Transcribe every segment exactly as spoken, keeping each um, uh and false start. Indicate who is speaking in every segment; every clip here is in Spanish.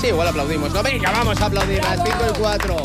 Speaker 1: Sí, igual aplaudimos. No, venga, vamos a aplaudir a las cinco y cuatro.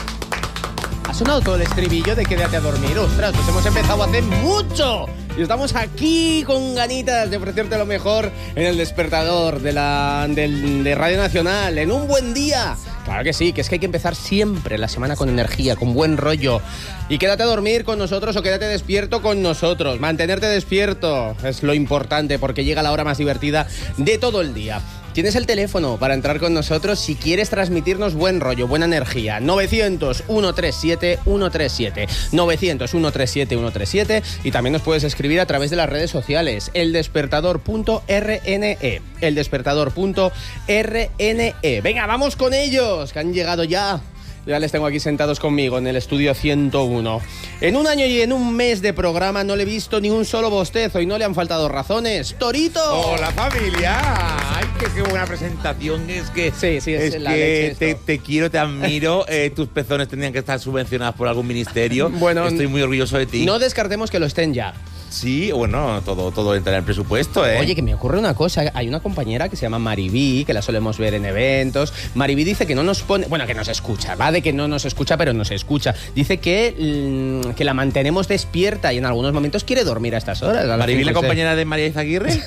Speaker 1: Ha sonado todo el estribillo de Quédate a dormir. Ostras, pues hemos empezado hace mucho. Y estamos aquí con ganitas de ofrecerte lo mejor en el despertador de, la, de, de Radio Nacional, en un buen día. Claro que sí, que es que hay que empezar siempre la semana con energía, con buen rollo. Y quédate a dormir con nosotros o quédate despierto con nosotros. Mantenerte despierto es lo importante porque llega la hora más divertida de todo el día. Tienes el teléfono para entrar con nosotros si quieres transmitirnos buen rollo, buena energía. novecientos, ciento treinta y siete, ciento treinta y siete. novecientos, ciento treinta y siete, ciento treinta y siete. Y también nos puedes escribir a través de las redes sociales. eldespertador punto r n e. eldespertador punto r n e. Venga, vamos con ellos, que han llegado ya. Ya les tengo aquí sentados conmigo en el estudio ciento uno. En un año y en un mes de programa no le he visto ni un solo bostezo y no le han faltado razones. ¡Torito!
Speaker 2: ¡Hola, familia! ¡Ay, qué, qué buena presentación! Es que,
Speaker 1: sí, sí, es,
Speaker 2: es
Speaker 1: la
Speaker 2: que
Speaker 1: leche
Speaker 2: te, te quiero, te admiro. eh, tus pezones tendrían que estar subvencionados por algún ministerio.
Speaker 1: Bueno,
Speaker 2: estoy muy orgulloso de ti.
Speaker 1: No descartemos que lo estén ya.
Speaker 2: Sí, bueno, todo, todo entra en el presupuesto, ¿eh?
Speaker 1: Oye, que me ocurre una cosa. Hay una compañera que se llama Maribí, que la solemos ver en eventos. Maribí dice que no nos pone... Bueno, que nos escucha. Va de que no nos escucha, pero nos escucha. Dice que, que la mantenemos despierta y en algunos momentos quiere dormir a estas horas. A
Speaker 2: ¿Maribí, la compañera de María Izaguirre?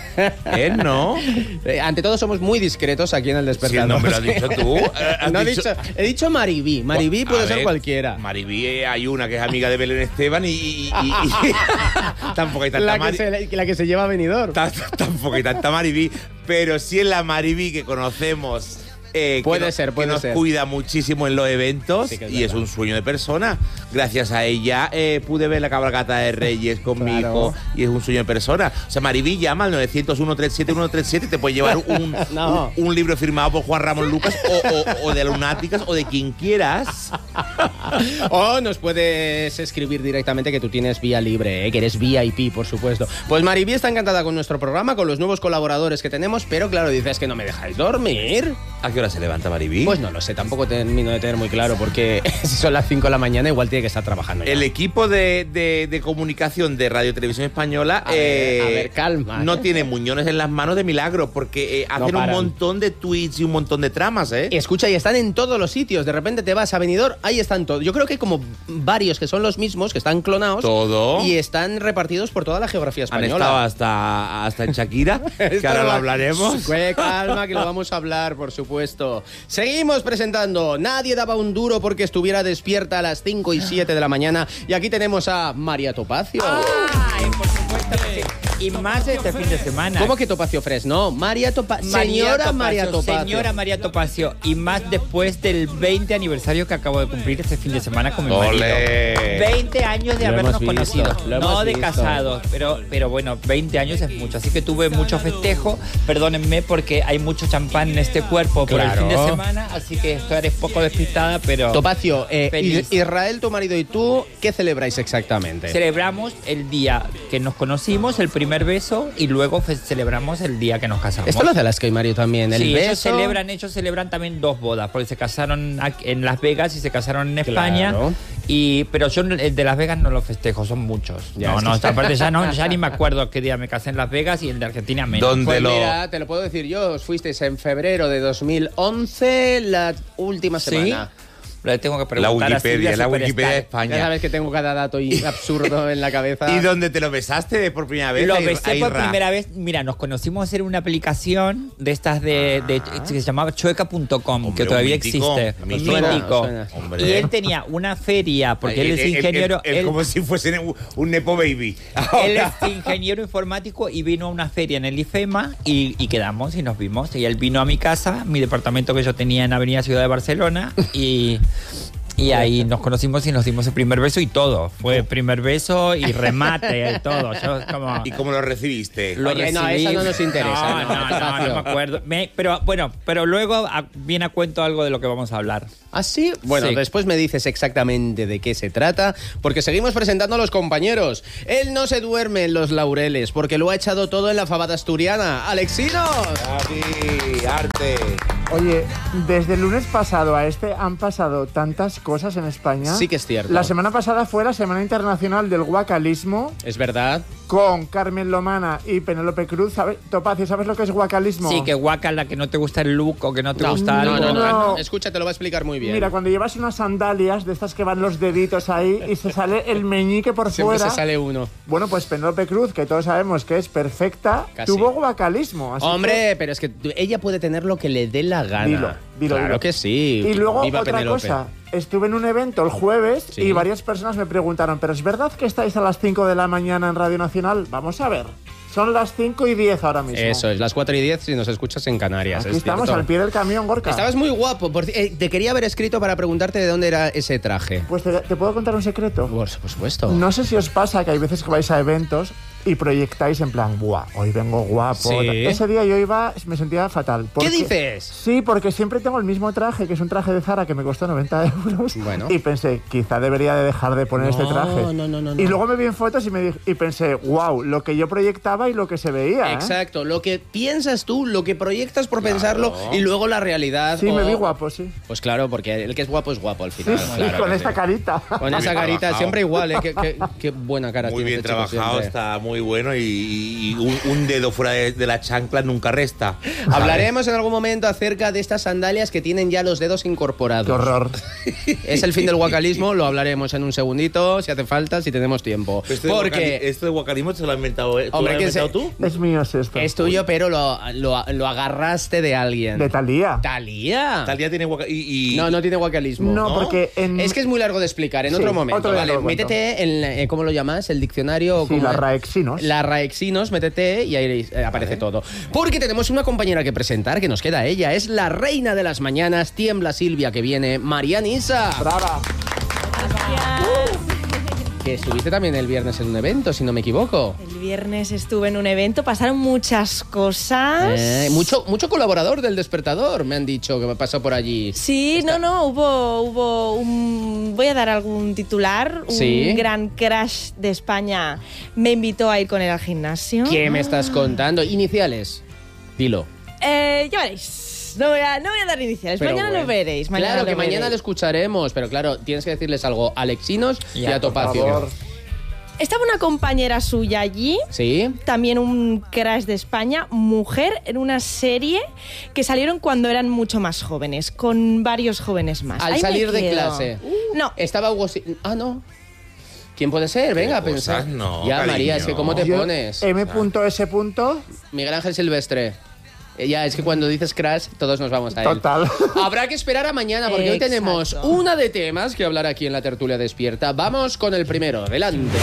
Speaker 2: ¿Eh? ¿No?
Speaker 1: Eh, ante todo somos muy discretos aquí en el despertador.
Speaker 2: Sí, no me lo has dicho tú.
Speaker 1: No he, dicho, he dicho Maribí. Maribí puede
Speaker 2: a
Speaker 1: ser
Speaker 2: ver,
Speaker 1: cualquiera.
Speaker 2: Maribí, eh, hay una que es amiga de Belén Esteban y... y, y, y tampoco hay tanta
Speaker 1: la, que
Speaker 2: Maribí.
Speaker 1: se, la que se lleva a Benidorm.
Speaker 2: Tampoco hay tanta Maribí. Pero sí es la Maribí que conocemos. Eh,
Speaker 1: puede
Speaker 2: que no,
Speaker 1: ser, puede
Speaker 2: que nos
Speaker 1: ser.
Speaker 2: cuida muchísimo en los eventos, sí, es y verdad. Es un sueño de persona. Gracias a ella eh, pude ver la cabalgata de Reyes con claro. mi hijo y es un sueño de persona. O sea, Maribí, llama al novecientos, ciento treinta y siete, ciento treinta y siete y te puede llevar un, no. un, un libro firmado por Juan Ramón Lucas o, o, o de Lunáticas o de quien quieras.
Speaker 1: O nos puedes escribir directamente que tú tienes vía libre, ¿eh? Que eres V I P, por supuesto. Pues Maribí está encantada con nuestro programa, con los nuevos colaboradores que tenemos, pero claro, dices que no me dejáis dormir.
Speaker 2: ¿A qué hora se levanta Maribí?
Speaker 1: Pues no lo sé, tampoco termino de tener muy claro porque si son las cinco de la mañana igual tiene que estar trabajando ya.
Speaker 2: El equipo de, de, de comunicación de Radio Televisión Española
Speaker 1: a,
Speaker 2: eh,
Speaker 1: ver, a ver, calma.
Speaker 2: No tiene muñones en las manos de milagro porque eh, hacen no un montón de tweets y un montón de tramas, ¿eh?
Speaker 1: Escucha, y están en todos los sitios. De repente te vas a Benidorm, ahí están todos. Yo creo que hay como varios que son los mismos, que están clonados.
Speaker 2: Todo.
Speaker 1: Y están repartidos por toda la geografía española.
Speaker 2: Han estado hasta, hasta en Shakira, que ahora lo hablaremos.
Speaker 1: Calma, que lo vamos a hablar, por supuesto. Seguimos presentando. Nadie daba un duro porque estuviera despierta a las cinco y siete de la mañana. Y aquí tenemos a María Topacio.
Speaker 3: ¡Ay, por supuesto que sí! Y más este fin de semana.
Speaker 1: ¿Cómo que Topacio Fresno? María Topacio. Señora Topacio, María Topacio.
Speaker 3: Señora María Topacio. Y más después del veinte aniversario que acabo de cumplir este fin de semana con mi marido.
Speaker 2: ¡Olé!
Speaker 3: veinte años de
Speaker 1: lo
Speaker 3: habernos
Speaker 1: visto,
Speaker 3: conocido. No de
Speaker 1: visto.
Speaker 3: casados, pero, pero bueno, veinte años es mucho. Así que tuve mucho festejo. Perdónenme porque hay mucho champán en este cuerpo
Speaker 1: claro.
Speaker 3: por el fin de semana. Así que estaré un poco despistada, pero...
Speaker 1: Topacio, eh, Israel, tu marido y tú, ¿qué celebráis exactamente?
Speaker 3: Celebramos el día que nos conocimos, el primer beso, y luego celebramos el día que nos casamos.
Speaker 1: Esto lo hace Alaska y Mario también, el
Speaker 3: sí,
Speaker 1: beso.
Speaker 3: Ellos celebran, ellos celebran también dos bodas, porque se casaron en Las Vegas y se casaron en España. Claro. Y, pero yo el de Las Vegas no lo festejo, son muchos. Ya, no, no, esta parte ya no, ya ni me acuerdo qué día me casé en Las Vegas y el de Argentina menos.
Speaker 2: ¿Dónde
Speaker 1: pues
Speaker 2: lo...
Speaker 1: mira, te lo puedo decir yo, os fuisteis en febrero de dos mil once, la última semana.
Speaker 3: ¿Sí? Le tengo que preguntar
Speaker 2: la Wikipedia,
Speaker 3: a
Speaker 2: la Wikipedia de España.
Speaker 1: Ya sabes que tengo cada dato absurdo en la cabeza.
Speaker 2: ¿Y dónde te lo besaste por primera vez?
Speaker 3: Lo besé por primera vez. Mira, nos conocimos en una aplicación de estas de, de, de que se llamaba chueca punto com, que todavía
Speaker 2: mítico,
Speaker 3: existe.
Speaker 2: Mítico.
Speaker 3: Mítico.
Speaker 2: Suena.
Speaker 3: Y él tenía una feria, porque
Speaker 2: Ay,
Speaker 3: él es ingeniero.
Speaker 2: Es
Speaker 3: él,
Speaker 2: como si fuese un, un Nepo Baby.
Speaker 3: Él es ingeniero informático y vino a una feria en el IFEMA y, y quedamos y nos vimos. Y él vino a mi casa, mi departamento que yo tenía en Avenida Ciudad de Barcelona, y... Y ahí nos conocimos y nos dimos el primer beso y todo. Fue primer beso y remate y todo. Yo como...
Speaker 2: ¿Y cómo lo recibiste?
Speaker 3: Lo
Speaker 1: Oye,
Speaker 3: recibí...
Speaker 1: no, eso no nos interesa.
Speaker 3: No, no, no, no, no me acuerdo. Me, pero bueno, pero luego a, viene a cuento algo de lo que vamos a hablar.
Speaker 1: ¿Ah, sí? Bueno,
Speaker 3: sí.
Speaker 1: Después me dices exactamente de qué se trata, porque seguimos presentando a los compañeros. Él no se duerme en los laureles, porque lo ha echado todo en la fabada asturiana. ¡Alexinos!
Speaker 2: ¡Aquí! ¡Arte!
Speaker 4: Oye, desde el lunes pasado a este han pasado tantas cosas. cosas en España.
Speaker 1: Sí que es cierto.
Speaker 4: La semana pasada fue la Semana Internacional del Guacalismo.
Speaker 1: Es verdad.
Speaker 4: Con Carmen Lomana y Penélope Cruz. ¿Sabes? Topacio, ¿sabes lo que es guacalismo?
Speaker 3: Sí, que guaca la que no te gusta el look o que no te
Speaker 1: No,
Speaker 3: gusta
Speaker 1: no,
Speaker 3: algo.
Speaker 1: no, no,
Speaker 4: No.
Speaker 1: no. Escucha, te lo va a explicar muy bien.
Speaker 4: Mira, cuando llevas unas sandalias de estas que van los deditos ahí y se sale el meñique por
Speaker 1: Siempre
Speaker 4: fuera.
Speaker 1: se sale uno.
Speaker 4: Bueno, pues Penélope Cruz, que todos sabemos que es perfecta,
Speaker 1: Casi.
Speaker 4: tuvo guacalismo. Así
Speaker 1: Hombre,
Speaker 4: que-
Speaker 1: pero es que tú- ella puede tener lo que le dé la gana.
Speaker 4: Dilo, dilo,
Speaker 1: Claro
Speaker 4: dilo.
Speaker 1: que sí.
Speaker 4: Y luego
Speaker 1: Viva
Speaker 4: otra
Speaker 1: Penélope.
Speaker 4: cosa, estuve en un evento el jueves
Speaker 1: Sí.
Speaker 4: y varias personas me preguntaron, ¿pero es verdad que estáis a las cinco de la mañana en Radio Nacional? Vamos a ver. Son las cinco y diez ahora mismo.
Speaker 1: Eso es, las cuatro y diez si nos escuchas en Canarias.
Speaker 4: Aquí
Speaker 1: es
Speaker 4: estamos
Speaker 1: cierto.
Speaker 4: al pie del camión, Gorka.
Speaker 1: Estabas muy guapo. Por ci- eh, te quería haber escrito para preguntarte de dónde era ese traje.
Speaker 4: Pues te, te puedo contar un secreto.
Speaker 1: Por supuesto.
Speaker 4: No sé si os pasa que hay veces que vais a eventos y proyectáis en plan, ¡buah! Hoy vengo guapo.
Speaker 1: Sí.
Speaker 4: Ese día yo iba, me sentía fatal.
Speaker 1: ¿Qué
Speaker 4: porque-
Speaker 1: dices?
Speaker 4: Sí, porque siempre tengo el mismo traje, que es un traje de Zara que me costó noventa euros.
Speaker 1: Bueno.
Speaker 4: Y pensé, quizá debería de dejar de poner
Speaker 1: No,
Speaker 4: este traje.
Speaker 1: no, no, no,
Speaker 4: Y
Speaker 1: no.
Speaker 4: luego me vi en fotos y, me di- y pensé, wow, lo que yo proyectaba y lo que se veía. ¿eh?
Speaker 1: Exacto, lo que piensas tú, lo que proyectas por pensarlo y luego la realidad.
Speaker 4: Sí,
Speaker 1: o-
Speaker 4: me vi guapo, sí.
Speaker 1: Pues claro, porque el que es guapo es guapo al
Speaker 4: Sí,
Speaker 1: final.
Speaker 4: sí,
Speaker 1: claro
Speaker 4: con
Speaker 1: que
Speaker 4: esta
Speaker 1: sí.
Speaker 4: carita.
Speaker 1: Con esa
Speaker 2: Bien
Speaker 1: carita,
Speaker 2: trabajado.
Speaker 1: siempre igual, ¿eh? Qué, qué- qué buena cara
Speaker 2: Muy
Speaker 1: tiene
Speaker 2: bien
Speaker 1: este chico
Speaker 2: trabajado,
Speaker 1: siempre.
Speaker 2: está muy bueno y, y un, un dedo fuera de, de la chancla nunca resta.
Speaker 1: Hablaremos en algún momento acerca de estas sandalias que tienen ya los dedos incorporados.
Speaker 4: Qué horror.
Speaker 1: Es el fin del guacalismo, lo hablaremos en un segundito, si hace falta, si tenemos tiempo.
Speaker 2: Esto de
Speaker 1: Porque
Speaker 2: guacali- esto de guacalismo se lo has inventado, ¿eh? ¿Tú
Speaker 1: Hombre,
Speaker 2: lo has
Speaker 1: que se-
Speaker 2: inventado tú?
Speaker 4: Es mío es esto.
Speaker 1: es tuyo, pero lo, lo, lo agarraste de alguien.
Speaker 4: De Thalía.
Speaker 1: ¿Talía?
Speaker 2: Talía tiene guaca- y, y-
Speaker 1: No, no tiene guacalismo.
Speaker 4: No,
Speaker 2: ¿no?
Speaker 4: porque en...
Speaker 1: Es que es muy largo de explicar, en
Speaker 4: Sí,
Speaker 1: otro momento.
Speaker 4: otro día
Speaker 1: Vale,
Speaker 4: te lo cuento.
Speaker 1: métete en, eh, ¿cómo lo llamas? El diccionario.
Speaker 4: Sí,
Speaker 1: ¿cómo
Speaker 4: la
Speaker 1: es?
Speaker 4: Raexinos.
Speaker 1: La Raexinos, métete y ahí eh, aparece todo. Porque tenemos una compañera que presentar, que nos queda ella. Es la reina de las mañanas, tiembla Silvia, que viene, Marian Isa.
Speaker 4: Brava.
Speaker 1: Que estuviste también el viernes en un evento, si no me equivoco.
Speaker 5: El viernes estuve en un evento, pasaron muchas cosas.
Speaker 1: Eh, mucho, mucho colaborador del Despertador, me han dicho, que me pasó por allí.
Speaker 5: Sí,
Speaker 1: Está-
Speaker 5: no, no, hubo, hubo un... Voy a dar algún titular.
Speaker 1: Sí.
Speaker 5: Un gran crash de España me invitó a ir con él al gimnasio.
Speaker 1: ¿Qué me estás contando? Iniciales. Dilo.
Speaker 5: Eh, ya veréis. No voy a, no voy a dar iniciales.
Speaker 1: Pero
Speaker 5: mañana
Speaker 1: bueno.
Speaker 5: lo veréis. Mañana
Speaker 1: claro,
Speaker 5: lo
Speaker 1: que mañana
Speaker 5: veréis.
Speaker 1: lo escucharemos, pero claro, tienes que decirles algo a Alexinos y,
Speaker 3: Ya,
Speaker 1: a
Speaker 3: por
Speaker 1: Topacio.
Speaker 4: favor.
Speaker 5: Estaba una compañera suya allí.
Speaker 1: ¿Sí?
Speaker 5: También un crash de España, mujer, en una serie que salieron cuando eran mucho más jóvenes, con varios jóvenes más.
Speaker 1: Al
Speaker 5: Ahí me
Speaker 1: salir de
Speaker 5: quedo.
Speaker 1: clase.
Speaker 5: No,
Speaker 1: Estaba Hugo... Si- Ah, no. ¿Quién puede ser? Venga, a
Speaker 2: ¿Qué
Speaker 1: pensar.
Speaker 2: cosas? No,
Speaker 1: ya,
Speaker 2: cariño.
Speaker 1: María, es que ¿cómo te
Speaker 4: Yo,
Speaker 1: pones?
Speaker 4: M S.
Speaker 1: Miguel Ángel Silvestre. Eh, Ya, es que cuando dices crash, todos nos vamos a él.
Speaker 4: Total.
Speaker 1: Habrá que esperar a mañana porque hoy
Speaker 5: Exacto.
Speaker 1: tenemos una de temas que hablar aquí en la tertulia despierta. Vamos con el primero. Adelante.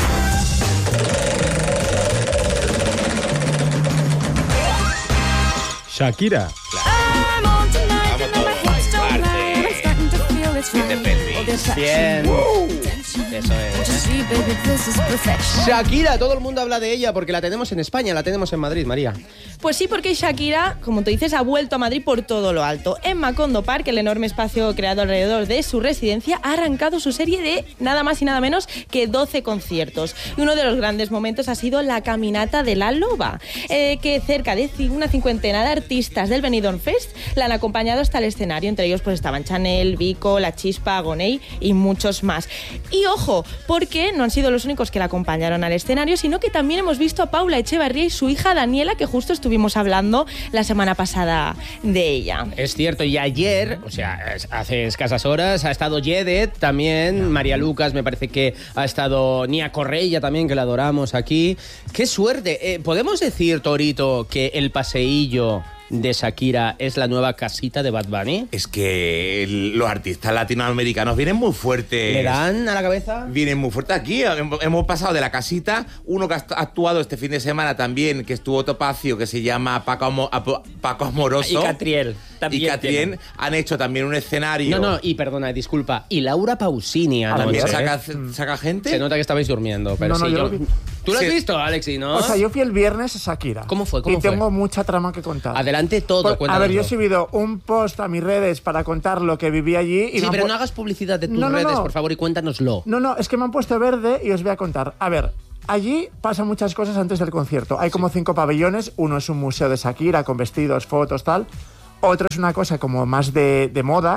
Speaker 6: Shakira.
Speaker 2: Vamos todos. Arte. De pelvis.
Speaker 1: Bien. Eso es. Shakira, todo el mundo habla de ella porque la tenemos en España, la tenemos en Madrid, María.
Speaker 5: pues sí, porque Shakira, como tú dices, ha vuelto a Madrid por todo lo alto. En Macondo Park, el enorme espacio creado alrededor de su residencia, ha arrancado su serie de nada más y nada menos que doce conciertos. Y uno de los grandes momentos ha sido la caminata de la loba, eh, que cerca de ci- una cincuentena de artistas del Benidorm Fest la han acompañado hasta el escenario. Entre ellos pues estaban Chanel, Vico, La Chispa, Gonei y muchos más. Y ojo, porque no han sido los únicos que la acompañaron al escenario, sino que también hemos visto a Paula Echevarría y su hija Daniela, que justo estuvimos hablando la semana pasada de ella.
Speaker 1: Es cierto, y ayer, o sea, es- hace escasas horas, ha estado Yedet también, María Lucas, me parece que ha estado Nia Correia también, que la adoramos aquí. ¡Qué suerte! Eh, ¿Podemos decir, Torito, que el paseillo de Shakira es la nueva casita de Bad Bunny?
Speaker 2: Es que el- los artistas latinoamericanos vienen muy fuertes.
Speaker 1: ¿Le dan a la cabeza?
Speaker 2: Vienen muy fuertes aquí. Hem- Hemos pasado de la casita, uno que ha act- actuado este fin de semana también, que estuvo Topacio, que se llama Paco, Amo- Apo- Paco Amoroso.
Speaker 3: Y Catriel.
Speaker 2: Y
Speaker 3: También
Speaker 2: Catriel
Speaker 3: tiene.
Speaker 2: han hecho también un escenario.
Speaker 1: No, no, y perdona, disculpa. Y Laura Pausini
Speaker 2: También
Speaker 1: anoche.
Speaker 2: saca, saca gente.
Speaker 1: Se nota que estabais durmiendo, pero
Speaker 4: No, no,
Speaker 1: sí.
Speaker 4: yo
Speaker 1: yo-
Speaker 4: lo vi.
Speaker 1: ¿Tú lo has
Speaker 2: Sí.
Speaker 1: visto, Alexi, no?
Speaker 4: O sea, yo fui el viernes a Shakira.
Speaker 1: ¿Cómo fue? ¿Cómo
Speaker 4: y
Speaker 1: fue?
Speaker 4: tengo mucha trama que contar.
Speaker 1: Adelante todo,
Speaker 4: Pues, a
Speaker 1: cuéntanoslo.
Speaker 4: ver, yo he subido un post a mis redes para contar lo que viví allí. Y
Speaker 1: Sí,
Speaker 4: me han
Speaker 1: pero
Speaker 4: pu-
Speaker 1: no hagas publicidad de tus
Speaker 4: No, no,
Speaker 1: redes,
Speaker 4: no.
Speaker 1: por favor, y cuéntanoslo.
Speaker 4: No, no, es que me han puesto verde y os voy a contar. A ver, allí pasan muchas cosas antes del concierto. Hay como cinco pabellones. Uno es un museo de Shakira con vestidos, fotos, tal. Otro es una cosa como más de, de moda.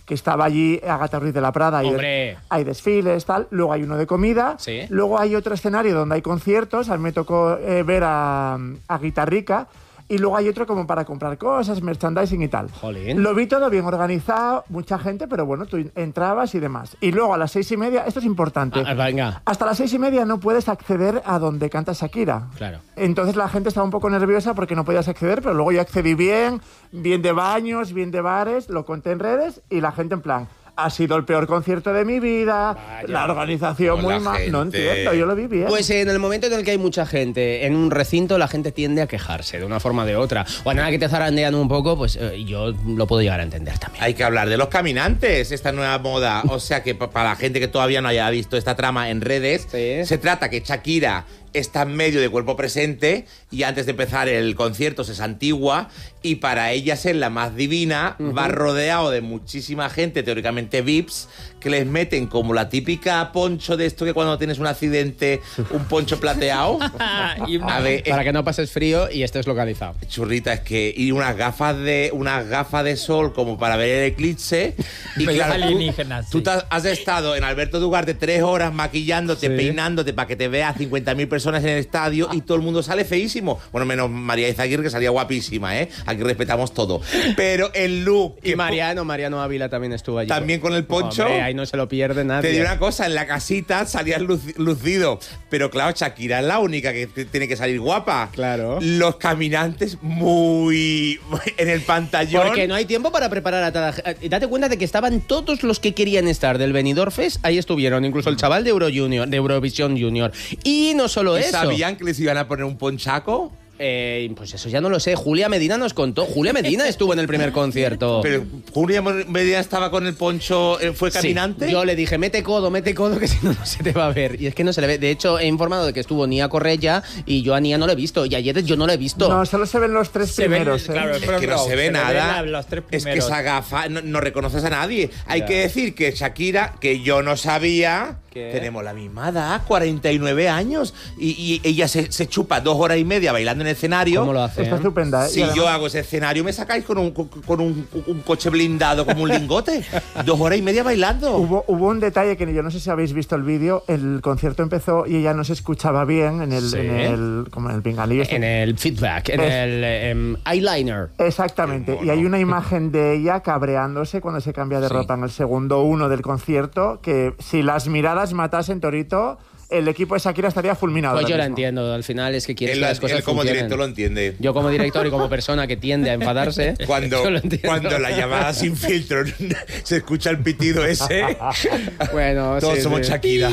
Speaker 4: que estaba allí Agatha Ruiz de la Prada. Hay,
Speaker 1: ¡Hombre!
Speaker 4: hay desfiles, tal. Luego hay uno de comida.
Speaker 1: Sí.
Speaker 4: Luego hay otro escenario donde hay conciertos. A mí me tocó eh, ver a, a Guitarrica. Y luego hay otro como para comprar cosas, merchandising y tal.
Speaker 1: Jolín.
Speaker 4: Lo vi todo bien organizado, mucha gente, pero bueno, tú entrabas y demás. Y luego a las seis y media, esto es importante.
Speaker 1: Ah, venga.
Speaker 4: Hasta las seis y media no puedes acceder a donde canta Shakira.
Speaker 1: Claro.
Speaker 4: Entonces la gente estaba un poco nerviosa porque no podías acceder, pero luego yo accedí bien, bien de baños, bien de bares, lo conté en redes y la gente en plan... Ha sido el peor concierto de mi vida,
Speaker 1: Vaya.
Speaker 4: la organización
Speaker 2: Con
Speaker 4: muy
Speaker 2: la
Speaker 4: mal. No
Speaker 2: gente.
Speaker 4: entiendo, yo lo vi bien.
Speaker 1: Pues en el momento en el que hay mucha gente en un recinto, la gente tiende a quejarse de una forma o de otra. O a nada que te zarandean un poco, pues eh, yo lo puedo llegar a entender también.
Speaker 2: Hay que hablar de los caminantes, esta nueva moda. O sea que pa- para la gente que todavía no haya visto esta trama en redes,
Speaker 1: Sí.
Speaker 2: se trata que Shakira está en medio de cuerpo presente y antes de empezar el concierto se santigua y para ella ser la más divina uh-huh. va rodeado de muchísima gente, teóricamente V I Ps, que les meten como la típica poncho de esto que cuando tienes un accidente, un poncho plateado.
Speaker 3: Y una-
Speaker 2: A ver,
Speaker 1: Para que no pases frío y estés localizado.
Speaker 2: churrita, es que y unas gafas de unas gafas de sol como para ver el eclipse y
Speaker 3: Pero
Speaker 2: claro, tú,
Speaker 3: alienígenas,
Speaker 2: tú
Speaker 3: sí.
Speaker 2: te has- has estado en Alberto Dugarte tres horas maquillándote,
Speaker 1: Sí.
Speaker 2: peinándote para que te vea cincuenta mil personas en el estadio y todo el mundo sale feísimo. Bueno, menos María Izaguirre, que salía guapísima, ¿eh? Aquí respetamos todo. Pero el look
Speaker 1: Y
Speaker 2: que
Speaker 1: Mariano, Mariano Ávila también estuvo allí.
Speaker 2: También con el poncho.
Speaker 1: Hombre, ahí no se lo pierde nadie.
Speaker 2: Te digo una cosa, en la casita salías luci- lucido, pero claro, Shakira es la única que t- tiene que salir guapa.
Speaker 1: Claro.
Speaker 2: Los caminantes muy en el pantallón.
Speaker 1: Porque no hay tiempo para preparar a toda gente. Date cuenta de que estaban todos los que querían estar del Benidorm Fest, ahí estuvieron, incluso el chaval de Euro Junior, de Eurovisión Junior. Y no solo
Speaker 2: ¿Y
Speaker 1: eso.
Speaker 2: sabían que les iban a poner un ponchaco?
Speaker 1: Eh, pues eso ya no lo sé. Julia Medina nos contó. Julia Medina estuvo en el primer concierto.
Speaker 2: Pero Julia Medina estaba con el poncho, eh, fue
Speaker 1: Sí,
Speaker 2: caminante.
Speaker 1: yo le dije, mete codo, mete codo, que si no, no se te va a ver. Y es que no se le ve. De hecho, he informado de que estuvo Nia Correia y yo a Nia no lo he visto. Y ayer yo no lo he visto.
Speaker 4: No, solo se ven los tres
Speaker 3: Se ven,
Speaker 4: primeros. ¿eh?
Speaker 3: claro,
Speaker 2: Es que no se ve
Speaker 3: Se le
Speaker 2: nada.
Speaker 3: ven la- los tres
Speaker 2: es que
Speaker 3: primeros.
Speaker 2: esa gafa no, no reconoces a nadie. Hay
Speaker 1: Ya.
Speaker 2: que decir que Shakira, que yo no sabía,
Speaker 1: ¿Qué?
Speaker 2: tenemos la misma edad, cuarenta y nueve años. Y, y ella se, se chupa dos horas y media bailando en el escenario.
Speaker 1: ¿Cómo lo hace?
Speaker 4: Está
Speaker 1: eh?
Speaker 4: estupenda. ¿eh?
Speaker 2: Si
Speaker 4: Y además-
Speaker 2: yo hago ese escenario, me sacáis con un, con, con un, un coche blindado como un lingote. Dos horas y media bailando.
Speaker 4: Hubo, hubo un detalle que yo no sé si habéis visto el vídeo. El concierto empezó y ella no se escuchaba bien en el,
Speaker 1: Sí.
Speaker 4: en el como en el pinganillo. este.
Speaker 1: En el feedback, en
Speaker 4: Es-
Speaker 1: el em, eyeliner.
Speaker 4: Exactamente.
Speaker 2: Qué
Speaker 4: Y hay
Speaker 2: mono.
Speaker 4: una imagen de ella cabreándose cuando se cambia de
Speaker 1: Sí.
Speaker 4: ropa en el segundo uno del concierto. Que si las miradas matasen Torito, el equipo de Shakira estaría fulminado.
Speaker 1: Pues
Speaker 4: ahora
Speaker 1: yo la
Speaker 4: mismo.
Speaker 1: entiendo. Al final es que quieres
Speaker 2: Él,
Speaker 1: que las cosas
Speaker 2: él como
Speaker 1: funcionen.
Speaker 2: director lo entiende.
Speaker 1: Yo como director y como persona que tiende a enfadarse,
Speaker 2: Cuando,
Speaker 1: yo lo entiendo.
Speaker 2: cuando la llamada sin filtro se escucha el pitido ese,
Speaker 1: Bueno,
Speaker 2: todos
Speaker 1: sí,
Speaker 2: somos
Speaker 1: sí.
Speaker 2: Shakira.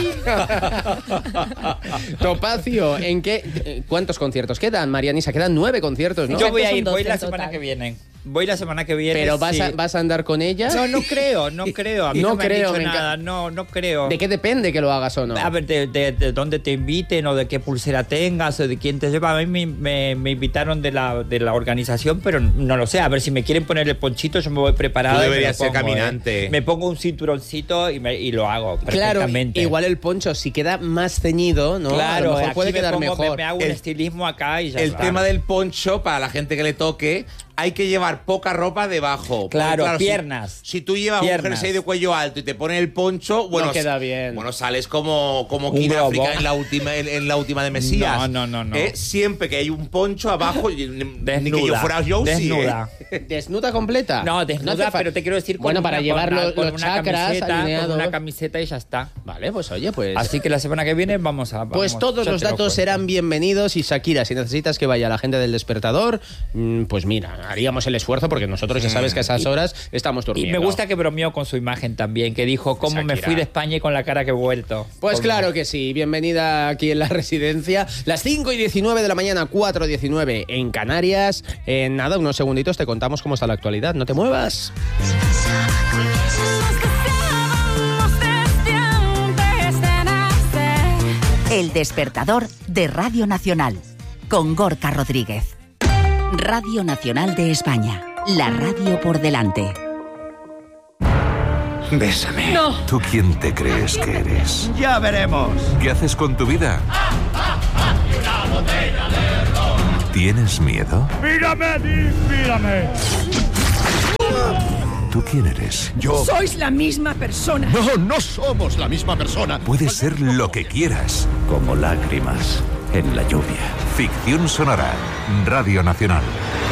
Speaker 1: Topacio, ¿en qué? ¿Cuántos conciertos quedan, Marianisa? Quedan nueve conciertos, ¿no?
Speaker 3: Yo voy a
Speaker 5: son
Speaker 3: ir, voy
Speaker 5: doce
Speaker 3: la
Speaker 5: en
Speaker 3: semana
Speaker 5: total.
Speaker 3: que viene. Voy la semana que viene.
Speaker 1: Pero vas,
Speaker 3: sí.
Speaker 1: a, vas a andar con ella.
Speaker 3: No, no creo, no creo. A mí
Speaker 1: No
Speaker 3: no, me
Speaker 1: creo,
Speaker 3: han
Speaker 1: me
Speaker 3: dicho
Speaker 1: enca-
Speaker 3: nada. No, no creo.
Speaker 1: ¿De qué depende que lo hagas o no?
Speaker 3: A ver, de, de, de dónde te inviten o de qué pulsera tengas o de quién te lleva. A mí me, me, me invitaron de la, de la organización, pero no lo sé. A ver, si me quieren poner el ponchito, yo me voy preparado.
Speaker 2: Tú
Speaker 3: y me
Speaker 2: deberías
Speaker 3: lo
Speaker 2: ser
Speaker 3: pongo,
Speaker 2: caminante.
Speaker 3: ¿eh? Me pongo un cinturoncito y, me, y lo hago
Speaker 1: Claro,
Speaker 3: perfectamente.
Speaker 1: igual el poncho si queda más ceñido, ¿no?
Speaker 3: Claro,
Speaker 1: a lo mejor
Speaker 3: aquí
Speaker 1: puede
Speaker 3: me
Speaker 1: quedar
Speaker 3: pongo-
Speaker 1: mejor.
Speaker 3: Me, me hago un
Speaker 2: El-
Speaker 3: estilismo acá y ya
Speaker 2: El
Speaker 3: está.
Speaker 2: tema del poncho, para la gente que le toque, hay que llevar poca ropa debajo. Porque,
Speaker 3: Claro,
Speaker 2: si-
Speaker 3: piernas.
Speaker 2: Si, tú llevas
Speaker 3: Piernas.
Speaker 2: un jersey de cuello alto y te pones el poncho, bueno,
Speaker 1: No queda bien.
Speaker 2: Bueno, sales como, como
Speaker 3: Un
Speaker 2: King
Speaker 3: globo.
Speaker 2: África en la última, en, en la última de Mesías.
Speaker 3: No, no, no, no.
Speaker 2: Eh, Siempre que hay un poncho abajo, ni
Speaker 3: Desnuda.
Speaker 2: ni que yo fuera Josie.
Speaker 3: Desnuda.
Speaker 2: ¿eh?
Speaker 1: ¿Desnuda completa?
Speaker 3: No,
Speaker 1: hace
Speaker 3: desnuda,
Speaker 1: fa-
Speaker 3: pero te quiero decir con
Speaker 1: Bueno,
Speaker 3: una-
Speaker 1: para
Speaker 3: con
Speaker 1: llevar
Speaker 3: una-
Speaker 1: los,
Speaker 3: con
Speaker 1: los
Speaker 3: una
Speaker 1: chakras
Speaker 3: camiseta,
Speaker 1: alineados.
Speaker 3: con una camiseta y ya está.
Speaker 1: Vale, pues oye, pues...
Speaker 3: Así que la semana que viene vamos a...
Speaker 1: Pues
Speaker 3: vamos,
Speaker 1: todos
Speaker 3: ya
Speaker 1: los
Speaker 3: te lo
Speaker 1: datos
Speaker 3: cuento.
Speaker 1: serán bienvenidos y Shakira, si necesitas que vaya la gente del Despertador, mm, pues mira, haríamos el esfuerzo porque nosotros ya sabes que a esas horas estamos
Speaker 3: Y
Speaker 1: durmiendo.
Speaker 3: me gusta que bromeó con su imagen también, que dijo cómo me
Speaker 1: Shakira.
Speaker 3: fui de España y con la cara que he vuelto.
Speaker 1: Pues
Speaker 3: Como-
Speaker 1: claro que sí, bienvenida aquí en la residencia. Las cinco y diecinueve de la mañana, cuatro y diecinueve en Canarias. En nada, unos segunditos te contamos cómo está la actualidad. No te muevas.
Speaker 6: El despertador de Radio Nacional con Gorka Rodríguez. Radio Nacional de España. La radio por delante.
Speaker 7: Bésame. No. ¿Tú quién te crees que eres?
Speaker 8: Ya veremos.
Speaker 7: ¿Qué haces con tu vida? ¿Tienes miedo?
Speaker 8: ¡Mírame, mírame!
Speaker 7: ¿Tú ¿Tú quién eres?
Speaker 8: Yo... Sois la misma persona.
Speaker 9: No, no somos la misma persona.
Speaker 7: Puedes ser lo que quieras, como lágrimas en la lluvia. Ficción sonora. Radio Nacional.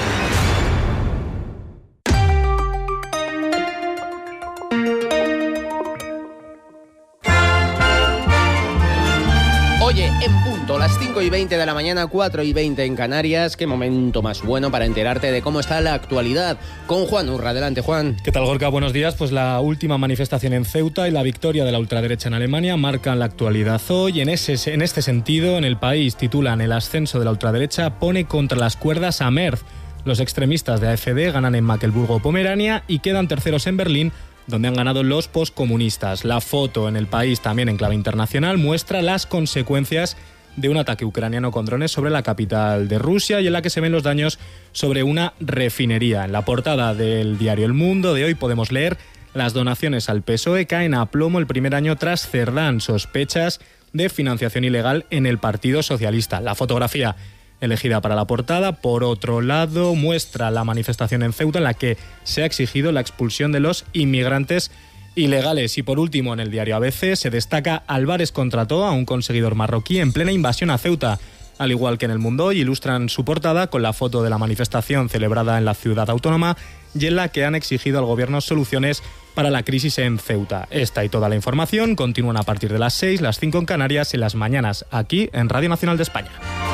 Speaker 1: Oye, en punto, las cinco y veinte de la mañana, cuatro y veinte en Canarias. Qué momento más bueno para enterarte de cómo está la actualidad. Con Juan Urra. Adelante, Juan.
Speaker 10: ¿Qué tal, Gorka? Buenos días. Pues la última manifestación en Ceuta y la victoria de la ultraderecha en Alemania marcan la actualidad hoy. En, ese, en este sentido, en el país titulan: el ascenso de la ultraderecha pone contra las cuerdas a Merz. Los extremistas de A F D ganan en Mecklemburgo-Pomerania y quedan terceros en Berlín, donde han ganado los poscomunistas. La foto en el país, también en clave internacional, muestra las consecuencias de un ataque ucraniano con drones sobre la capital de Rusia y en la que se ven los daños sobre una refinería. En la portada del diario El Mundo de hoy podemos leer: las donaciones al P S O E caen a plomo el primer año tras Cerdán, sospechas de financiación ilegal en el Partido Socialista. La fotografía elegida para la portada, por otro lado, muestra la manifestación en Ceuta en la que se ha exigido la expulsión de los inmigrantes ilegales. Y por último, en el diario A B C se destaca: Álvarez contrató a un conseguidor marroquí en plena invasión a Ceuta. Al igual que en El Mundo Hoy, ilustran su portada con la foto de la manifestación celebrada en la ciudad autónoma y en la que han exigido al gobierno soluciones para la crisis en Ceuta. Esta y toda la información continúan a partir de las seis, las cinco en Canarias, en las mañanas, aquí en Radio Nacional de España.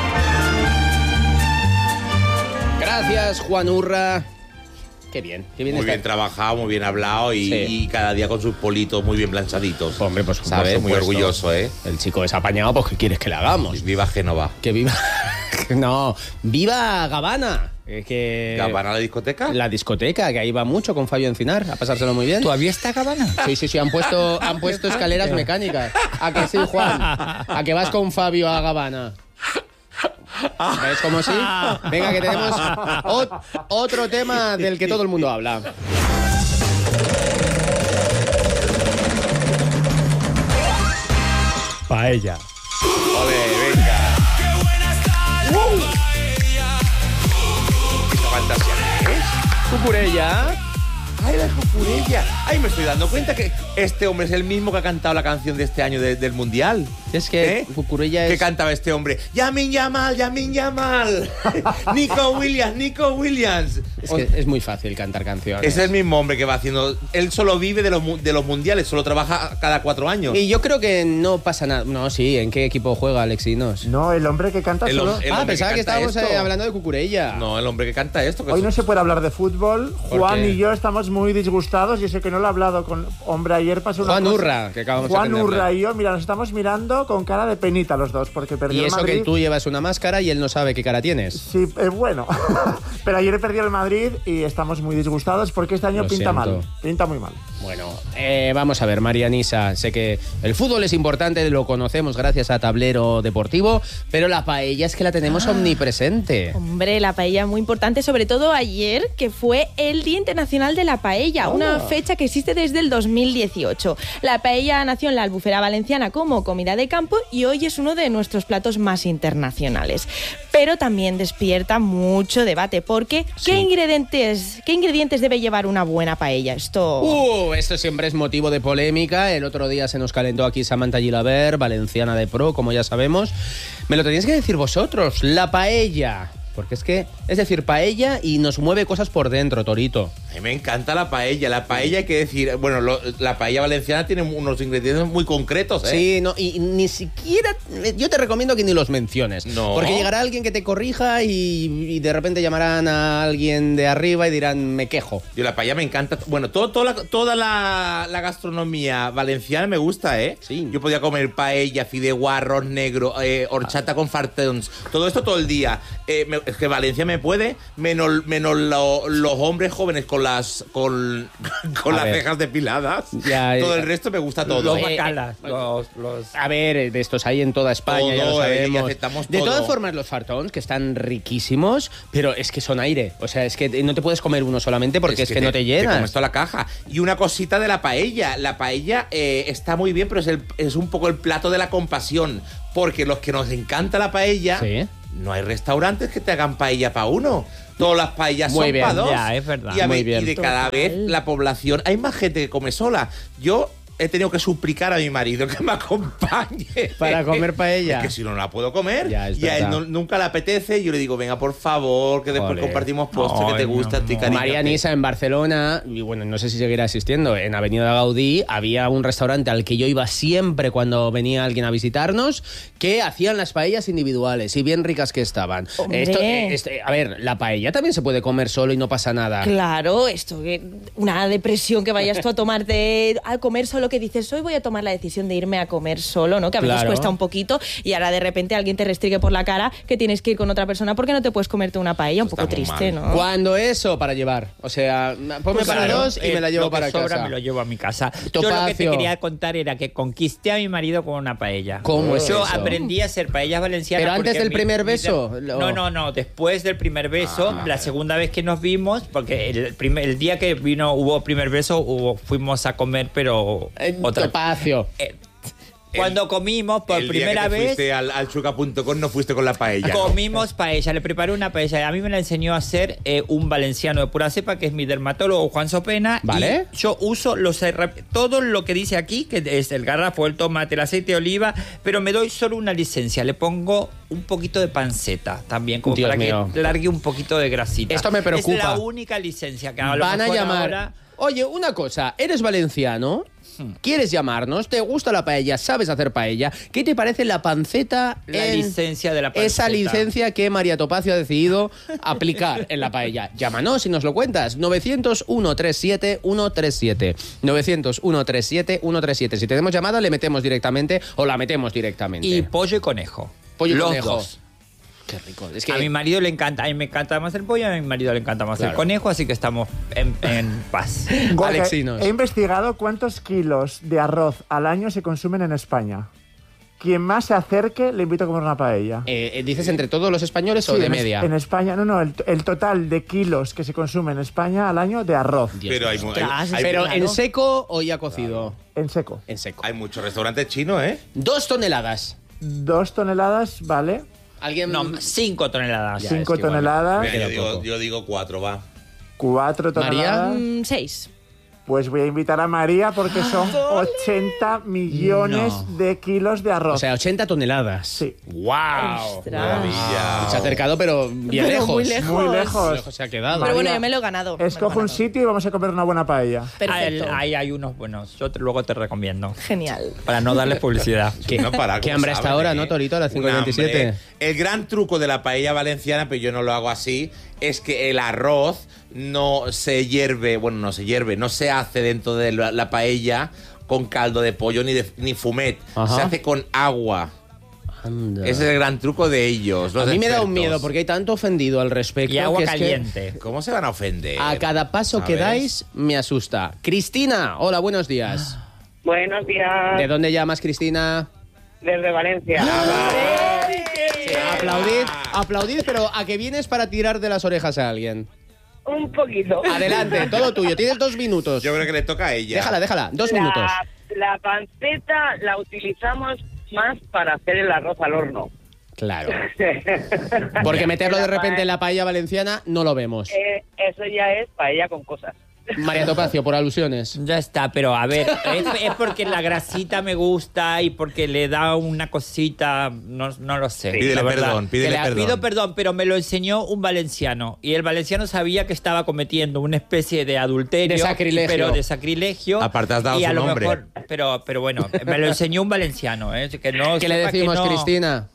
Speaker 1: Gracias, Juan Urra. Qué bien, qué bien
Speaker 2: Muy
Speaker 1: está.
Speaker 2: bien trabajado, muy bien hablado y,
Speaker 1: Sí.
Speaker 2: y cada día con sus politos muy bien planchaditos.
Speaker 1: Hombre, pues
Speaker 2: ¿sabes? Muy orgulloso, ¿eh?
Speaker 1: El chico es apañado, pues ¿qué quieres que le hagamos?
Speaker 2: Viva Génova.
Speaker 1: Que viva... no, viva Gabana. Es que...
Speaker 2: ¿Gabana la discoteca?
Speaker 1: La discoteca, que ahí va mucho con Fabio Encinar, a pasárselo muy bien.
Speaker 3: ¿Todavía está Gabana?
Speaker 1: Sí, sí, sí, han puesto, han puesto escaleras mecánicas. ¿A que sí, Juan? ¿A que vas con Fabio a Gabana? ¿Ves cómo sí? Venga, que tenemos ot- otro tema del que todo el mundo habla.
Speaker 10: Paella.
Speaker 2: Joder, venga. ¡Uh! ¿Esta fantasía qué es?
Speaker 1: Cucurella.
Speaker 2: ¡Ay, la Cucurella! ¡Ay, me estoy dando cuenta que este hombre es el mismo que ha cantado la canción de este año de- del Mundial!
Speaker 1: Es que
Speaker 2: ¿Eh?
Speaker 1: Cucurella es...
Speaker 2: ¿Qué cantaba este hombre? ¡Yamin Yamal, Yamin Yamal! ¡Nico Williams, Nico Williams!
Speaker 1: Es que es muy fácil cantar canciones.
Speaker 2: Es el mismo hombre que va haciendo... Él solo vive de los, mu- de los mundiales, solo trabaja cada cuatro años.
Speaker 1: Y yo creo que no pasa nada. No, sí, ¿en qué equipo juega Alexinos?
Speaker 4: No, el hombre que canta
Speaker 2: El
Speaker 4: solo...
Speaker 2: hom- el
Speaker 1: Ah,
Speaker 2: hombre
Speaker 1: pensaba que,
Speaker 2: canta
Speaker 1: estábamos
Speaker 2: esto.
Speaker 1: eh, hablando de Cucurella.
Speaker 2: No, el hombre que canta esto. Que
Speaker 4: Hoy
Speaker 2: es-
Speaker 4: no se puede hablar de fútbol.
Speaker 1: ¿Por
Speaker 4: Juan
Speaker 1: qué?
Speaker 4: y yo estamos muy disgustados. Yo sé que no lo he hablado con... Hombre, ayer pasó una
Speaker 1: Juan
Speaker 4: cosa-
Speaker 1: Urra, que acabamos de
Speaker 4: Juan
Speaker 1: aprenderle.
Speaker 4: Urra y yo, mira, nos estamos mirando con cara de penita los dos, porque perdió
Speaker 1: Y
Speaker 4: el
Speaker 1: eso
Speaker 4: Madrid.
Speaker 1: que tú llevas una máscara y él no sabe qué cara tienes.
Speaker 4: Sí, eh, bueno. Pero ayer perdió el Madrid y estamos muy disgustados porque este año
Speaker 1: Lo
Speaker 4: pinta
Speaker 1: siento.
Speaker 4: mal. Pinta muy mal.
Speaker 1: Bueno, eh, vamos a ver, Marianisa, sé que el fútbol es importante, lo conocemos gracias a Tablero Deportivo, pero la paella es que la tenemos omnipresente.
Speaker 5: Hombre, la paella es muy importante, sobre todo ayer, que fue el Día Internacional de la Paella, una fecha que existe desde el dos mil dieciocho. La paella nació en la Albufera Valenciana como comida de campo y hoy es uno de nuestros platos más internacionales. Pero también despierta mucho debate, porque
Speaker 1: Sí.
Speaker 5: ¿qué ingredientes, qué ingredientes debe llevar una buena paella? Esto...
Speaker 1: Uh, esto siempre es motivo de polémica. El otro día se nos calentó aquí Samantha Gilabert, valenciana de pro, como ya sabemos. Me lo tenéis que decir vosotros, la paella. Porque es que, es decir, paella y nos mueve cosas por dentro, Torito.
Speaker 2: A mí me encanta la paella. La paella hay que decir... Bueno, lo- la paella valenciana tiene unos ingredientes muy concretos, ¿eh?
Speaker 1: Sí, no, y ni siquiera... Yo te recomiendo que ni los menciones.
Speaker 2: No.
Speaker 1: Porque llegará alguien que te corrija y, y de repente llamarán a alguien de arriba y dirán, me quejo.
Speaker 2: Yo la paella me encanta. Bueno, todo, toda la, toda la, la gastronomía valenciana me gusta, ¿eh?
Speaker 1: Sí.
Speaker 2: Yo podía comer paella, fideuá, arroz negro, eh, horchata con fartons. Todo esto todo el día. Eh, me- es que Valencia me puede, menos, menos lo- los hombres jóvenes con las con, con
Speaker 1: A
Speaker 2: las
Speaker 1: ver.
Speaker 2: cejas depiladas.
Speaker 1: Ya,
Speaker 2: todo
Speaker 1: ya.
Speaker 2: el resto me gusta todo.
Speaker 3: Los
Speaker 1: Eh,
Speaker 3: bacalas, los, los...
Speaker 1: A ver, de estos hay en toda España, ya lo
Speaker 2: Todo, eh, y
Speaker 1: sabemos.
Speaker 2: aceptamos
Speaker 1: De
Speaker 2: todo.
Speaker 1: todas formas, los fartons, que están riquísimos, pero es que son aire. O sea, es que no te puedes comer uno solamente porque es, que, no te llenas.
Speaker 2: comes toda la caja. Y una cosita de la paella. La paella eh, está muy bien, pero es, el- es un poco el plato de la compasión. Porque los que nos encanta la paella,
Speaker 1: Sí.
Speaker 2: no hay restaurantes que te hagan paella para uno. todas las paellas
Speaker 1: Muy
Speaker 2: son
Speaker 1: bien.
Speaker 2: para dos.
Speaker 3: Ya, es verdad.
Speaker 2: Y, a
Speaker 1: Muy
Speaker 2: ver,
Speaker 1: bien.
Speaker 2: y de cada
Speaker 5: Total.
Speaker 2: vez la población, hay más gente que come sola. Yo he tenido que suplicar a mi marido que me acompañe
Speaker 1: Para comer paella.
Speaker 2: Es que si no, no la puedo comer.
Speaker 1: Ya, es
Speaker 2: y a él
Speaker 1: verdad.
Speaker 2: no- nunca le apetece. Y yo le digo, venga, por favor, que después
Speaker 1: Joder.
Speaker 2: compartimos postre, que te
Speaker 3: Ay,
Speaker 2: gusta,
Speaker 3: mi
Speaker 2: a ti,
Speaker 3: amor.
Speaker 2: cariño.
Speaker 1: María Nisa en Barcelona, y bueno, no sé si seguirá existiendo, en Avenida Gaudí había un restaurante al que yo iba siempre cuando venía alguien a visitarnos, que hacían las paellas individuales y bien ricas que estaban.
Speaker 5: Hombre.
Speaker 1: Esto, eh, este, a ver, la paella también se puede comer solo y no pasa nada.
Speaker 5: Claro, esto, que una depresión que vayas tú a tomarte, a comer solo, que dices, hoy voy a tomar la decisión de irme a comer solo, ¿no? Que a veces
Speaker 1: Claro.
Speaker 5: cuesta un poquito y ahora de repente alguien te restringe por la cara que tienes que ir con otra persona porque no te puedes comerte una paella, un
Speaker 2: Eso
Speaker 5: poco
Speaker 2: está muy
Speaker 5: triste,
Speaker 2: mal.
Speaker 5: ¿no?
Speaker 1: ¿Cuándo eso para llevar? O sea, ponme
Speaker 3: Pues
Speaker 1: para
Speaker 3: claro,
Speaker 1: dos y
Speaker 3: eh,
Speaker 1: me la llevo
Speaker 3: lo que
Speaker 1: para
Speaker 3: sobra
Speaker 1: casa.
Speaker 3: me lo llevo a mi casa. Yo lo que te
Speaker 1: Topacio.
Speaker 3: quería contar era que conquisté a mi marido con una paella.
Speaker 1: ¿Cómo es
Speaker 3: Yo
Speaker 1: eso?
Speaker 3: aprendí a hacer paellas valencianas.
Speaker 1: ¿Pero antes
Speaker 3: porque
Speaker 1: del
Speaker 3: mi-
Speaker 1: primer
Speaker 3: mi-
Speaker 1: beso?
Speaker 3: No, no, no. Después del primer beso,
Speaker 1: Ah,
Speaker 3: la segunda vez que nos vimos, porque el, primer, el día que vino hubo primer beso, hubo, fuimos a comer, pero
Speaker 1: Eh,
Speaker 3: otra.
Speaker 1: Topacio.
Speaker 3: Eh, Cuando comimos por
Speaker 2: El día
Speaker 3: primera
Speaker 2: que te
Speaker 3: vez.
Speaker 2: fuiste al, al chuca punto com no fuiste con la paella. ¿no?
Speaker 3: Comimos paella, le preparé una paella. A mí me la enseñó a hacer eh, un valenciano de pura cepa, que es mi dermatólogo Juan Sopena.
Speaker 1: Vale.
Speaker 3: Y yo uso los herra- todo lo que dice aquí, que es el garrafo, el tomate, el aceite de oliva, pero me doy solo una licencia. Le pongo un poquito de panceta también, como
Speaker 1: Dios
Speaker 3: para
Speaker 1: mío.
Speaker 3: que largue un poquito de grasita.
Speaker 1: Esto me preocupa.
Speaker 3: Es la única licencia que a lo
Speaker 1: Van a
Speaker 3: mejor
Speaker 1: llamar.
Speaker 3: ahora-
Speaker 1: Oye, una cosa, ¿eres valenciano? ¿Quieres llamarnos? ¿Te gusta la paella? ¿Sabes hacer paella? ¿Qué te parece la panceta?
Speaker 3: La
Speaker 1: en
Speaker 3: licencia de la panceta.
Speaker 1: Esa licencia que María Topacio ha decidido aplicar en la paella. Llámanos y nos lo cuentas. nueve cero uno tres siete uno tres siete. nueve cero uno tres siete uno tres siete. Si tenemos llamada, le metemos directamente o la metemos directamente.
Speaker 3: Y pollo y conejo.
Speaker 1: pollo y
Speaker 3: Los
Speaker 1: conejo.
Speaker 3: dos.
Speaker 1: Qué rico. Es que
Speaker 3: A mi marido le encanta, a mí me encanta más el pollo, a mi marido le encanta más
Speaker 1: Claro.
Speaker 3: el conejo, así que estamos en, en paz.
Speaker 4: Gorka,
Speaker 1: Alexinos.
Speaker 4: he investigado cuántos kilos de arroz al año se consumen en España. Quien más se acerque, le invito a comer una paella.
Speaker 1: Eh, eh, ¿dices entre todos los españoles o
Speaker 4: Sí,
Speaker 1: de
Speaker 4: en es-
Speaker 1: media?
Speaker 4: En España, no, no, el, el total de kilos que se consume en España al año de arroz.
Speaker 2: Pero hay, mu- hay-
Speaker 5: Ostras,
Speaker 2: hay-
Speaker 1: ¿Pero
Speaker 5: claro.
Speaker 1: en seco o ya cocido?
Speaker 4: En seco.
Speaker 1: En seco.
Speaker 2: hay muchos restaurantes chinos, ¿eh?
Speaker 1: Dos toneladas.
Speaker 4: Dos toneladas, ¿vale?
Speaker 1: ¿Alguien?
Speaker 3: No, cinco toneladas.
Speaker 1: Ya,
Speaker 4: Cinco
Speaker 1: es que igual.
Speaker 4: toneladas,
Speaker 2: Mira, yo,
Speaker 1: queda
Speaker 2: digo,
Speaker 1: poco.
Speaker 2: yo digo cuatro, va.
Speaker 4: cuatro
Speaker 1: María.
Speaker 4: toneladas.
Speaker 5: Mm, seis.
Speaker 4: Pues voy a invitar a María porque son ochenta millones
Speaker 3: No.
Speaker 4: de kilos de arroz.
Speaker 1: O sea, ochenta toneladas.
Speaker 4: Sí.
Speaker 1: ¡Wow!
Speaker 5: Ostras.
Speaker 2: Maravilla.
Speaker 1: Se ha acercado, pero bien
Speaker 5: Pero
Speaker 1: lejos.
Speaker 5: muy lejos.
Speaker 4: Muy lejos.
Speaker 1: Lejos se ha quedado.
Speaker 5: Pero bueno,
Speaker 4: María,
Speaker 5: yo me lo he ganado. me lo he
Speaker 4: Escoge un
Speaker 5: ganado.
Speaker 4: sitio y vamos a comer una buena paella.
Speaker 5: Perfecto.
Speaker 3: Ahí, ahí hay unos buenos, yo te- luego te recomiendo.
Speaker 5: Genial.
Speaker 3: Para no darle publicidad.
Speaker 1: ¿Qué,
Speaker 2: No para,
Speaker 1: qué
Speaker 2: ¿cómo
Speaker 1: hambre hasta
Speaker 2: saben,
Speaker 1: ahora,
Speaker 2: eh?
Speaker 1: no, Torito? A las cinco y
Speaker 2: Un
Speaker 1: veintisiete.
Speaker 2: hambre. El gran truco de la paella valenciana, pero yo no lo hago así, es que el arroz no se hierve, bueno, no se hierve, no se hace dentro de la, la paella con caldo de pollo ni, de, ni fumet.
Speaker 1: Ajá.
Speaker 2: Se hace con agua.
Speaker 1: Anda.
Speaker 2: Ese es el gran truco de ellos.
Speaker 1: A
Speaker 2: los
Speaker 1: mí me da un
Speaker 2: expertos.
Speaker 1: miedo porque hay tanto ofendido al respecto.
Speaker 3: Y agua
Speaker 1: que es que
Speaker 3: caliente.
Speaker 2: ¿Cómo se van a ofender?
Speaker 1: a cada paso que
Speaker 2: ¿Sabes?
Speaker 1: dais me asusta. Cristina, hola, buenos días.
Speaker 11: Buenos días,
Speaker 1: ¿De dónde llamas, Cristina?
Speaker 11: desde Valencia.
Speaker 1: Sí, aplaudid, aplaudid, pero ¿a qué vienes para tirar de las orejas a alguien?
Speaker 11: Un poquito.
Speaker 1: Adelante, todo tuyo, tienes dos minutos.
Speaker 2: Yo creo que le toca a ella.
Speaker 1: Déjala, déjala, dos
Speaker 11: la,
Speaker 1: minutos.
Speaker 11: La panceta la utilizamos más para hacer el arroz al horno.
Speaker 1: Claro. Porque meterlo de repente en la paella valenciana no lo vemos.
Speaker 11: Eh, eso ya es paella con cosas.
Speaker 1: María Topacio, por alusiones.
Speaker 3: Ya está, pero a ver, es, es porque la grasita me gusta y porque le da una cosita, no, no lo sé.
Speaker 2: Pídele
Speaker 3: la verdad.
Speaker 2: perdón, pídele
Speaker 3: Que le-
Speaker 2: perdón.
Speaker 3: Pido perdón, pero me lo enseñó un valenciano y el valenciano sabía que estaba cometiendo una especie de adulterio,
Speaker 1: De sacrilegio.
Speaker 3: pero de sacrilegio.
Speaker 2: Aparte has dado
Speaker 3: y a
Speaker 2: su
Speaker 3: lo
Speaker 2: nombre.
Speaker 3: mejor, pero, pero bueno, me lo enseñó un valenciano, ¿eh? Que no
Speaker 1: ¿Qué le
Speaker 3: sepa que
Speaker 1: decimos,
Speaker 3: no-
Speaker 1: Cristina?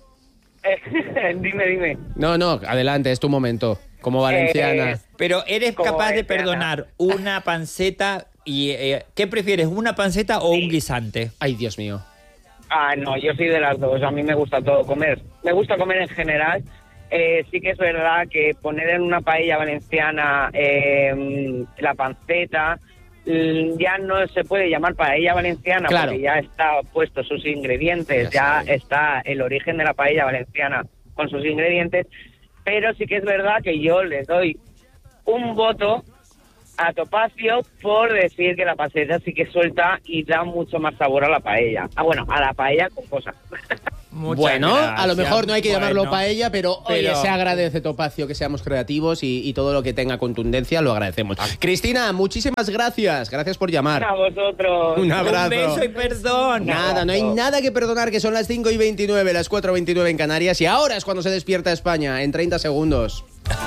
Speaker 11: dime, dime.
Speaker 1: No, no, adelante, es tu momento. Como valenciana.
Speaker 11: Eh,
Speaker 3: Pero eres
Speaker 11: Como
Speaker 3: capaz de
Speaker 11: valenciana.
Speaker 3: perdonar una panceta y eh, ¿qué prefieres, una panceta o un guisante?
Speaker 1: Ay, Dios mío.
Speaker 11: Ah, no, yo soy de las dos. A mí me gusta todo comer. Me gusta comer en general. Eh, sí que es verdad que poner en una paella valenciana eh, la panceta mm, ya no se puede llamar paella valenciana
Speaker 1: Claro.
Speaker 11: porque ya está puesto sus ingredientes, ya,
Speaker 1: Ya
Speaker 11: está el origen de la paella valenciana con sus ingredientes. Pero sí que es verdad que yo le doy un voto a Topacio por decir que la panceta sí que suelta y da mucho más sabor a la paella. Ah, bueno, a la paella con cosas.
Speaker 3: Muchas
Speaker 1: bueno,
Speaker 3: gracias.
Speaker 1: a lo mejor no hay que llamarlo
Speaker 3: Bueno,
Speaker 1: paella, pero,
Speaker 3: pero-
Speaker 1: oye, se agradece, Topacio, que seamos creativos y, y todo lo que tenga contundencia lo agradecemos. Cristina, muchísimas gracias. Gracias por llamar.
Speaker 11: A vosotros.
Speaker 1: Un abrazo.
Speaker 3: Un beso y perdón.
Speaker 1: Nada, no hay nada que perdonar, que son las cinco y veintinueve, las cuatro y veintinueve en Canarias, y ahora es cuando se despierta España, en treinta segundos.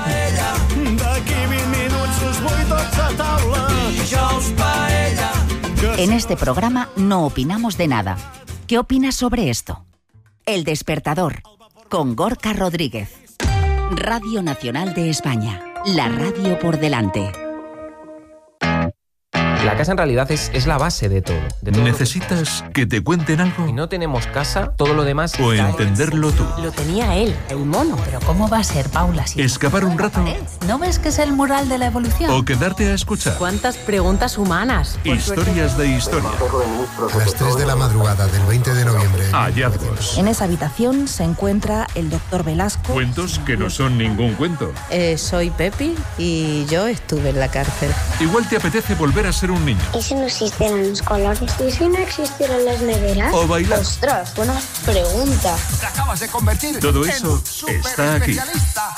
Speaker 6: En este programa no opinamos de nada. ¿Qué opinas sobre esto? El Despertador, con Gorka Rodríguez. Radio Nacional de España, la radio por delante.
Speaker 12: La casa en realidad es, es la base de todo. De todo
Speaker 7: ¿Necesitas que te cuenten algo?
Speaker 12: Si no tenemos casa, todo lo demás...
Speaker 7: ¿O
Speaker 12: cae.
Speaker 7: entenderlo tú?
Speaker 13: Lo tenía él, el mono. Pero ¿cómo va a ser, Paula? Si
Speaker 7: ¿Escapar un rato?
Speaker 13: ¿No ves que es el mural de la evolución?
Speaker 7: ¿O quedarte a escuchar?
Speaker 13: ¿Cuántas preguntas humanas?
Speaker 7: Historias de historia.
Speaker 14: A las tres de la madrugada del veinte de noviembre.
Speaker 7: Hallazgos.
Speaker 13: En esa habitación se encuentra el doctor Velasco.
Speaker 7: Cuentos que no son ningún cuento.
Speaker 13: Eh, soy Pepi y yo estuve en la cárcel.
Speaker 7: Igual te apetece volver a ser un niño.
Speaker 15: ¿Y si no existieran los colores? ¿Y si no existieran las neveras?
Speaker 7: O bailar.
Speaker 15: Ostras, buena pregunta.
Speaker 9: Te acabas de convertir
Speaker 7: Todo
Speaker 9: en
Speaker 7: eso
Speaker 9: un súper
Speaker 7: está aquí.
Speaker 9: especialista.